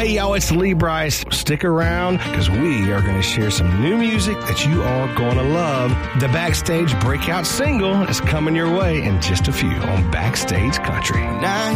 Hey, y'all, it's Lee Brice. Stick around because we are going to share some new music that you are going to love. The Backstage breakout single is coming your way in just a few on Backstage Country. Now